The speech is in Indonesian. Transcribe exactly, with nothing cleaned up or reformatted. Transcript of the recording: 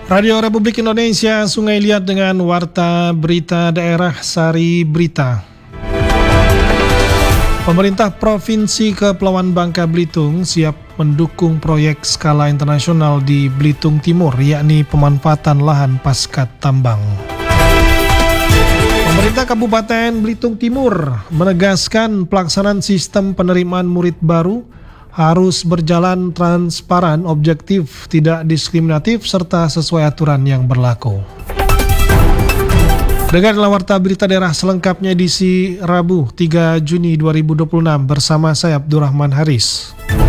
Radio Republik Indonesia, Sungai Liat dengan Warta Berita Daerah Sari Berita. Pemerintah Provinsi Kepulauan Bangka Belitung siap mendukung proyek skala internasional di Belitung Timur, yakni pemanfaatan lahan pasca tambang. Pemerintah Kabupaten Belitung Timur menegaskan pelaksanaan sistem penerimaan murid baru harus berjalan transparan, objektif, tidak diskriminatif, serta sesuai aturan yang berlaku. Dengarlah Warta Berita Daerah selengkapnya edisi Rabu tiga Juni dua ribu dua puluh enam bersama saya Abdurrahman Haris.